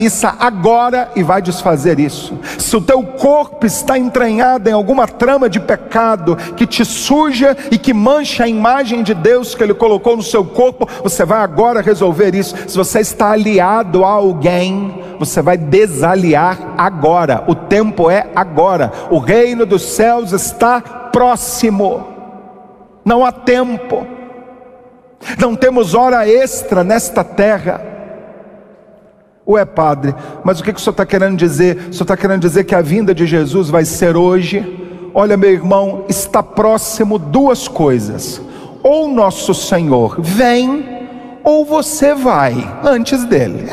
isso agora e vai desfazer isso. Se o teu corpo está entranhado em alguma trama de pecado que te suja e que mancha a imagem de Deus que Ele colocou no seu corpo, você vai agora resolver isso. Se você está aliado a alguém, você vai desaliar agora. O tempo é agora. O reino dos céus está próximo. Não há tempo. Não temos hora extra nesta terra. Ué, padre, mas o que o senhor está querendo dizer? O senhor está querendo dizer que a vinda de Jesus vai ser hoje? Olha, meu irmão, está próximo duas coisas: ou nosso Senhor vem, ou você vai antes dele.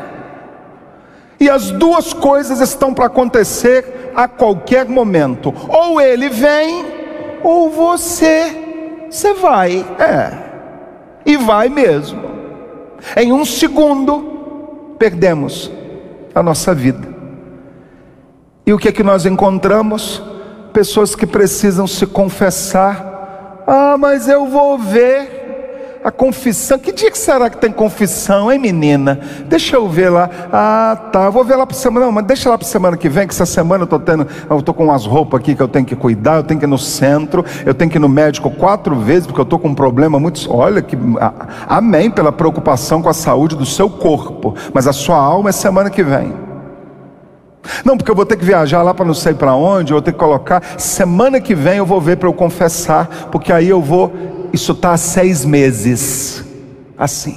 E as duas coisas estão para acontecer a qualquer momento. Ou ele vem, ou você vai. E vai mesmo. Em um segundo perdemos a nossa vida. E o que é que nós encontramos? Pessoas que precisam se confessar. Mas eu vou ver a confissão. Que dia que será que tem confissão, hein, menina? Deixa eu ver lá. Tá, eu vou ver lá para semana. Não, mas deixa lá para semana que vem, que essa semana eu estou com umas roupas aqui que eu tenho que cuidar, eu tenho que ir no centro, eu tenho que ir no médico 4 vezes, porque eu estou com um problema muito... Olha que... Amém pela preocupação com a saúde do seu corpo, mas a sua alma é semana que vem. Não, porque eu vou ter que viajar lá para não sei para onde, eu vou ter que colocar... Semana que vem eu vou ver para eu confessar, porque aí eu vou... Isso está há 6 meses, assim.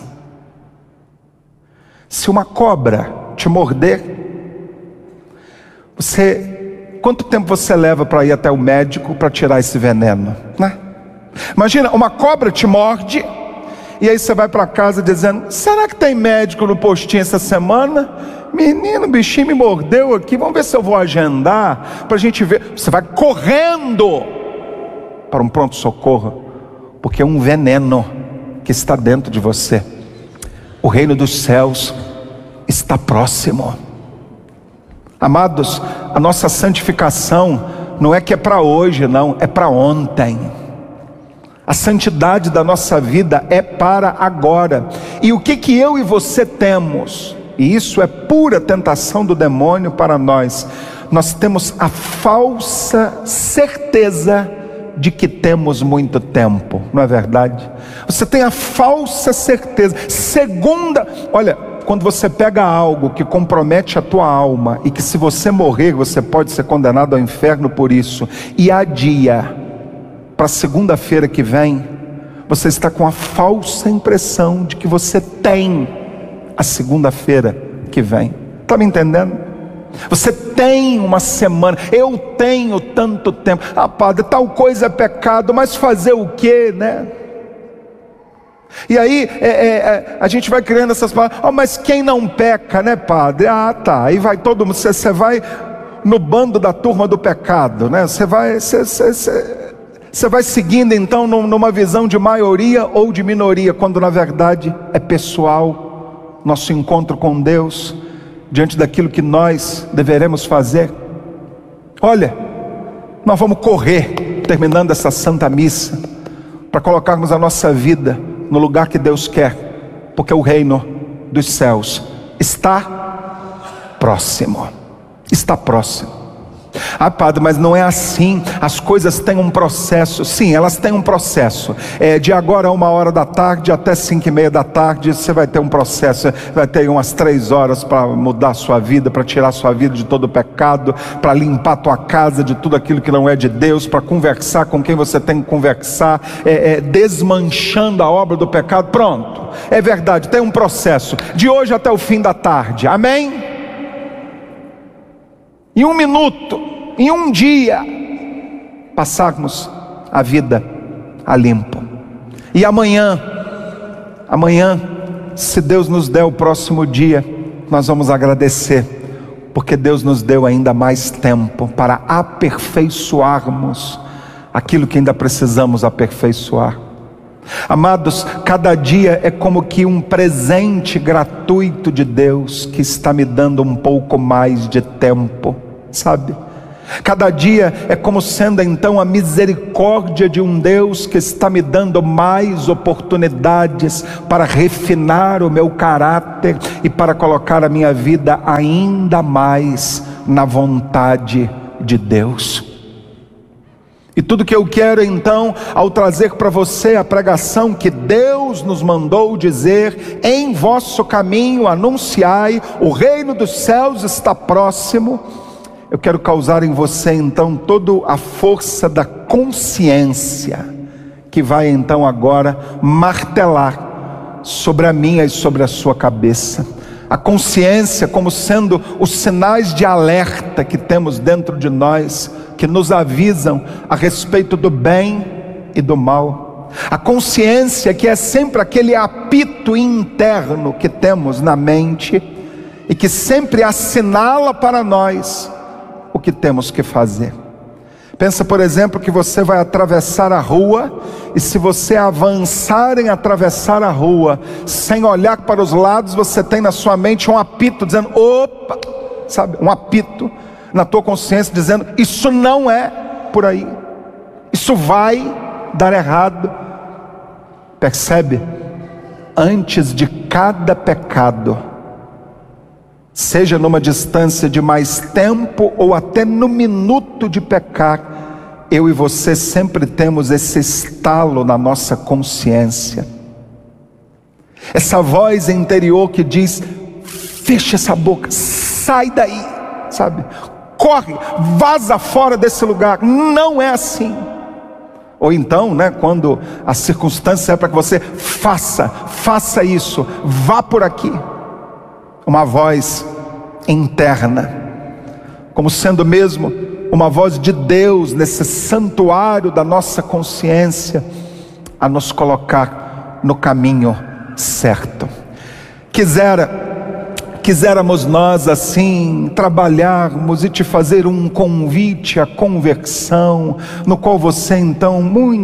Se uma cobra te morder, quanto tempo você leva para ir até o médico para tirar esse veneno, né? Imagina, uma cobra te morde, e aí você vai para casa dizendo: será que tem médico no postinho essa semana? Menino, o bichinho me mordeu aqui, vamos ver se eu vou agendar, para a gente ver. Você vai correndo para um pronto-socorro, porque é um veneno que está dentro de você. O reino dos céus está próximo. Amados, a nossa santificação não é que é para hoje, não, é para ontem. A santidade da nossa vida é para agora. E o que eu e você temos? E isso é pura tentação do demônio para nós. Nós temos a falsa certeza de que temos muito tempo, não é verdade? Você tem a falsa certeza. Olha, quando você pega algo que compromete a tua alma, e que se você morrer, você pode ser condenado ao inferno por isso, e adia para segunda-feira que vem, você está com a falsa impressão de que você tem a segunda-feira que vem. Está me entendendo? Você tem uma semana. Eu tenho tanto tempo. Padre, tal coisa é pecado, mas fazer o quê, né? E aí a gente vai criando essas palavras. Mas quem não peca, né, padre? Tá, aí vai todo mundo. Você vai no bando da turma do pecado, né? Você vai seguindo então numa visão de maioria ou de minoria, quando na verdade é pessoal. Nosso encontro com Deus, diante daquilo que nós deveremos fazer. Olha, nós vamos correr, terminando essa santa missa, para colocarmos a nossa vida no lugar que Deus quer, porque o reino dos céus está próximo. Está próximo. Padre, mas não é assim. As coisas têm um processo. Sim, elas têm um processo. De agora a 1h da tarde até 5h30 da tarde, você vai ter um processo. Vai ter umas 3 horas para mudar a sua vida, para tirar a sua vida de todo o pecado, para limpar a tua casa de tudo aquilo que não é de Deus, para conversar com quem você tem que conversar, desmanchando a obra do pecado. Pronto, é verdade, tem um processo, de hoje até o fim da tarde. Amém? Em 1 minuto, em 1 dia, passarmos a vida a limpo. E amanhã, se Deus nos der o próximo dia, nós vamos agradecer, porque Deus nos deu ainda mais tempo para aperfeiçoarmos aquilo que ainda precisamos aperfeiçoar. Amados, cada dia é como que um presente gratuito de Deus, que está me dando um pouco mais de tempo, sabe? Cada dia é como sendo então a misericórdia de um Deus que está me dando mais oportunidades para refinar o meu caráter e para colocar a minha vida ainda mais na vontade de Deus. E tudo que eu quero então, ao trazer para você a pregação que Deus nos mandou dizer: em vosso caminho anunciai, o reino dos céus está próximo. Eu quero causar em você então toda a força da consciência, que vai então agora martelar sobre a minha e sobre a sua cabeça. A consciência como sendo os sinais de alerta que temos dentro de nós, que nos avisam a respeito do bem e do mal. A consciência que é sempre aquele apito interno que temos na mente e que sempre assinala para nós o que temos que fazer. Pensa, por exemplo, que você vai atravessar a rua, e se você avançar em atravessar a rua, sem olhar para os lados, você tem na sua mente um apito dizendo: opa, sabe, um apito na tua consciência dizendo: isso não é por aí, isso vai dar errado. Percebe? Antes de cada pecado, seja numa distância de mais tempo ou até no minuto de pecar, eu e você sempre temos esse estalo na nossa consciência, essa voz interior que diz: fecha essa boca, sai daí, sabe? Corre, vaza fora desse lugar, não é assim. Ou então, quando a circunstância é para que você faça isso, vá por aqui. Uma voz interna, como sendo mesmo uma voz de Deus nesse santuário da nossa consciência, a nos colocar no caminho certo. Quiséramos nós assim trabalharmos e te fazer um convite à conversão, no qual você então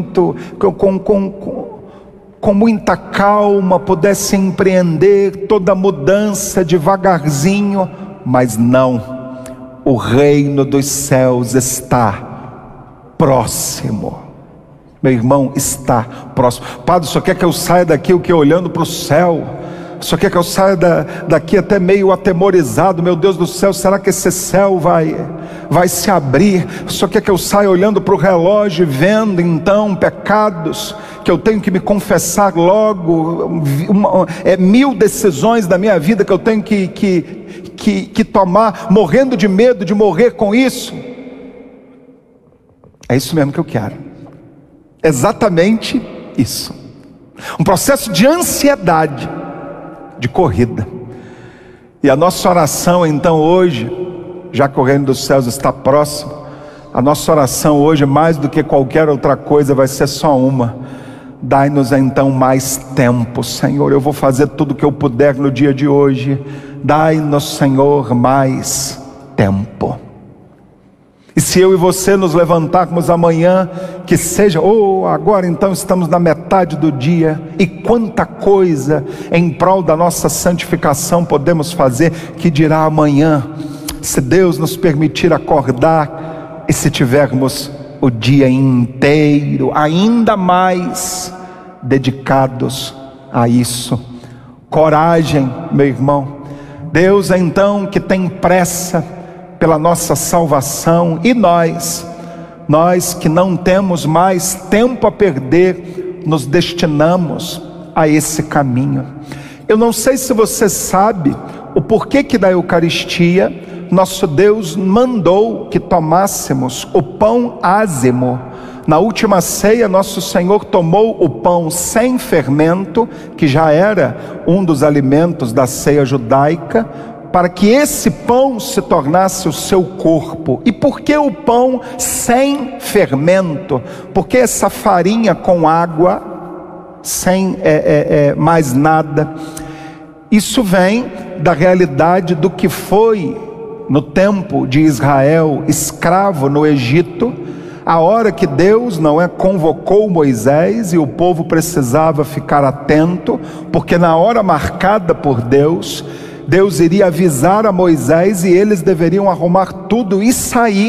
com muita calma pudesse empreender toda a mudança devagarzinho. Mas não, o reino dos céus está próximo. Meu irmão, está próximo. Padre, só quer que eu saia daqui o que? Olhando para o céu? Só quer que eu saia daqui até meio atemorizado? Meu Deus do céu, será que esse céu vai se abrir? Só quer que eu saia olhando para o relógio, vendo então pecados que eu tenho que me confessar logo, 1000 decisões da minha vida que eu tenho que tomar, morrendo de medo de morrer com isso? É isso mesmo que eu quero, exatamente isso, um processo de ansiedade, de corrida. E a nossa oração então hoje, já que o reino dos céus está próximo, a nossa oração hoje, mais do que qualquer outra coisa, vai ser só uma: dai-nos então mais tempo, Senhor. Eu vou fazer tudo o que eu puder no dia de hoje. Dai-nos, Senhor, mais tempo. E se eu e você nos levantarmos amanhã, que seja, agora então estamos na metade do dia, e quanta coisa em prol da nossa santificação podemos fazer, que dirá amanhã, se Deus nos permitir acordar, e se tivermos o dia inteiro ainda mais dedicados a isso. Coragem, meu irmão. Deus então que tem pressa pela nossa salvação, e nós que não temos mais tempo a perder, nos destinamos a esse caminho. Eu não sei se você sabe o porquê que da Eucaristia nosso Deus mandou que tomássemos o pão ázimo. Na última ceia, nosso Senhor tomou o pão sem fermento, que já era um dos alimentos da ceia judaica, para que esse pão se tornasse o seu corpo. E por que o pão sem fermento? Porque essa farinha com água, sem mais nada. Isso vem da realidade do que foi no tempo de Israel, escravo no Egito, a hora que Deus convocou Moisés, e o povo precisava ficar atento, porque na hora marcada por Deus, Deus iria avisar a Moisés, e eles deveriam arrumar tudo e sair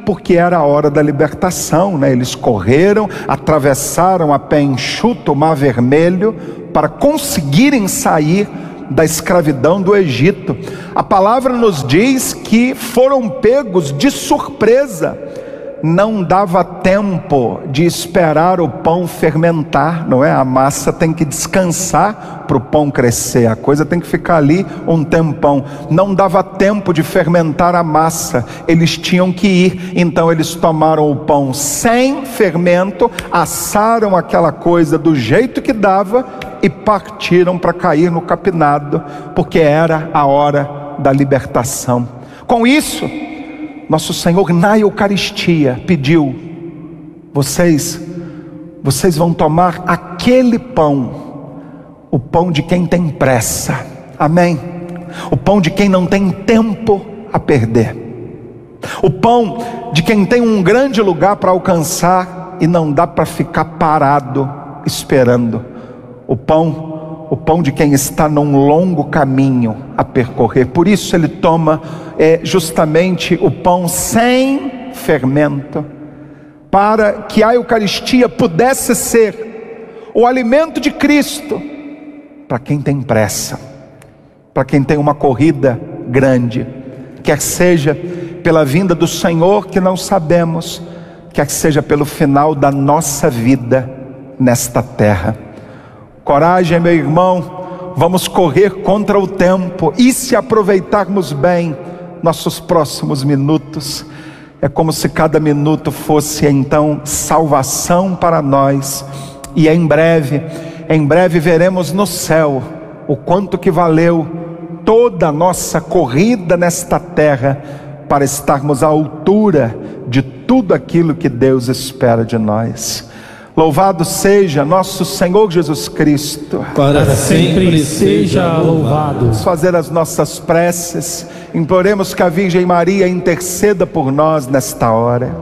porque era a hora da libertação, né? Eles correram, atravessaram a pé enxuto o Mar Vermelho para conseguirem sair da escravidão do Egito. A palavra nos diz que foram pegos de surpresa. Não dava tempo de esperar o pão fermentar, não é? A massa tem que descansar para o pão crescer, a coisa tem que ficar ali um tempão. Não dava tempo de fermentar a massa, eles tinham que ir. Então eles tomaram o pão sem fermento, assaram aquela coisa do jeito que dava e partiram para cair no capinado, porque era a hora da libertação. Com isso, nosso Senhor na Eucaristia pediu: vocês vão tomar aquele pão, o pão de quem tem pressa, amém? O pão de quem não tem tempo a perder, o pão de quem tem um grande lugar para alcançar e não dá para ficar parado esperando, o pão de quem está num longo caminho a percorrer. Por isso ele toma justamente o pão sem fermento, para que a Eucaristia pudesse ser o alimento de Cristo para quem tem pressa, para quem tem uma corrida grande, quer seja pela vinda do Senhor que não sabemos, quer seja pelo final da nossa vida nesta terra. Coragem, meu irmão, vamos correr contra o tempo, e se aproveitarmos bem nossos próximos minutos, é como se cada minuto fosse então salvação para nós. E em breve veremos no céu o quanto que valeu toda a nossa corrida nesta terra, para estarmos à altura de tudo aquilo que Deus espera de nós. Louvado seja nosso Senhor Jesus Cristo, para sempre seja louvado. Vamos fazer as nossas preces, imploremos que a Virgem Maria interceda por nós nesta hora.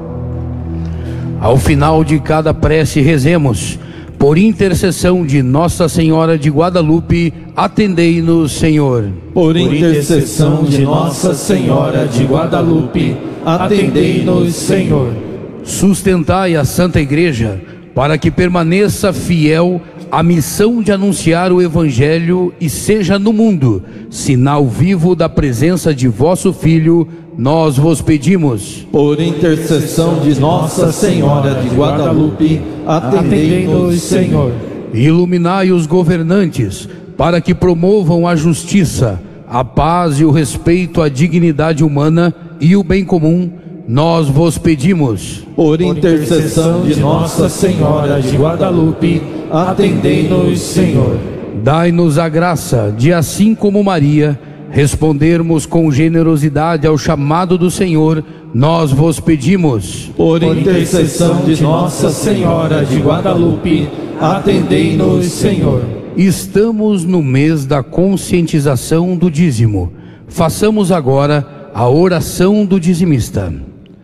Ao final de cada prece rezemos: por intercessão de Nossa Senhora de Guadalupe, atendei-nos, Senhor. Por intercessão de Nossa Senhora de Guadalupe, atendei-nos, Senhor. Sustentai a Santa Igreja, para que permaneça fiel à missão de anunciar o Evangelho e seja no mundo sinal vivo da presença de vosso Filho, nós vos pedimos. Por intercessão de Nossa Senhora de Guadalupe, atendei-nos, Senhor. Iluminai os governantes, para que promovam a justiça, a paz e o respeito à dignidade humana e o bem comum, nós vos pedimos. Por intercessão de Nossa Senhora de Guadalupe, atendei-nos, Senhor. Dai-nos a graça de, assim como Maria, respondermos com generosidade ao chamado do Senhor, nós vos pedimos. Por intercessão de Nossa Senhora de Guadalupe, atendei-nos, Senhor. Estamos no mês da conscientização do dízimo. Façamos agora a oração do dizimista.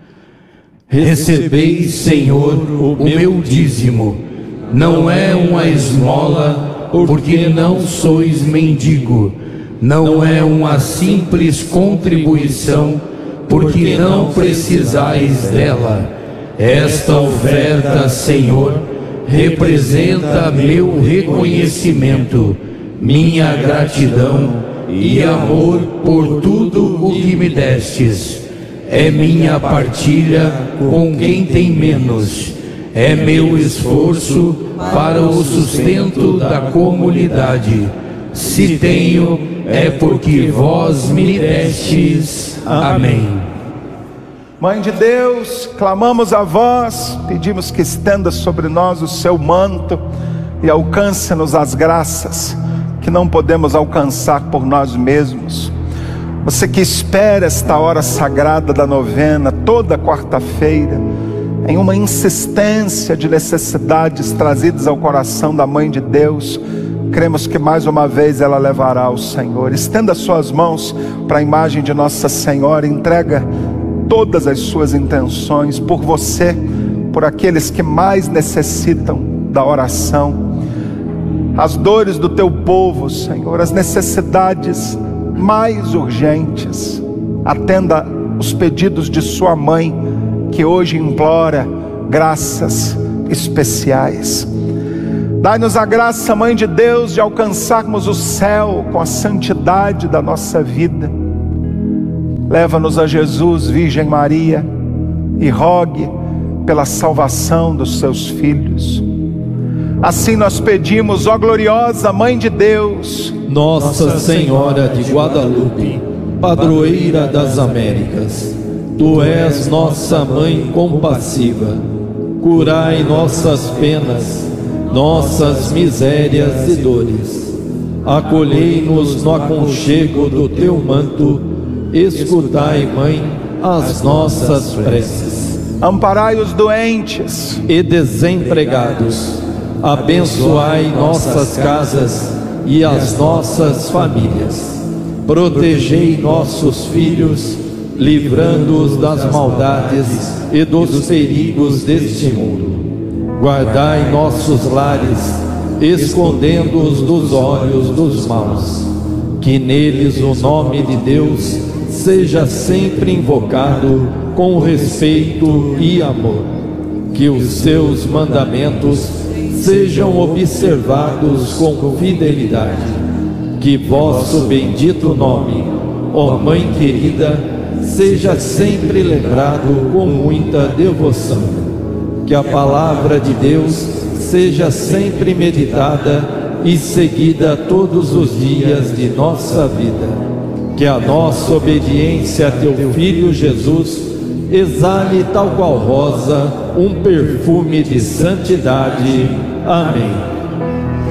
Recebeis, Senhor, o meu dízimo. Não é uma esmola, porque não sois mendigo. Não é uma simples contribuição, porque não precisais dela. Esta oferta, Senhor, representa meu reconhecimento, minha gratidão e amor por tudo o que me destes. É minha partilha com quem tem menos. É meu esforço para o sustento da comunidade. Se tenho, é porque vós me destes. Amém. Mãe de Deus, clamamos a vós, pedimos que estenda sobre nós o seu manto e alcance-nos as graças que não podemos alcançar por nós mesmos. Você que espera esta hora sagrada da novena toda quarta-feira, em uma insistência de necessidades trazidas ao coração da Mãe de Deus, cremos que mais uma vez ela levará ao Senhor. Estenda suas mãos para a imagem de Nossa Senhora, entrega todas as suas intenções por você, por aqueles que mais necessitam da oração, as dores do teu povo, Senhor, as necessidades mais urgentes. Atenda os pedidos de sua mãe, que hoje implora graças especiais. Dai-nos a graça, Mãe de Deus, de alcançarmos o céu com a santidade da nossa vida. Leva-nos a Jesus, Virgem Maria, e rogue pela salvação dos seus filhos. Assim nós pedimos, ó gloriosa Mãe de Deus, Nossa Senhora de Guadalupe, padroeira das Américas, Tu és nossa Mãe compassiva. Curai nossas penas, nossas misérias e dores. Acolhei-nos no aconchego do Teu manto. Escutai, Mãe, as nossas preces. amparai os doentes E desempregados, abençoai nossas casas e as nossas famílias. Protegei nossos filhos, livrando-os das maldades e dos perigos deste mundo. Guardai nossos lares, escondendo-os dos olhos dos maus. Que neles o nome de Deus seja sempre invocado com respeito e amor. Que os seus mandamentos sejam observados com fidelidade. Que vosso bendito nome, ó Mãe querida, seja sempre lembrado com muita devoção. Que a palavra de Deus seja sempre meditada e seguida todos os dias de nossa vida. Que a nossa obediência a Teu Filho Jesus exale tal qual rosa um perfume de santidade. Amém.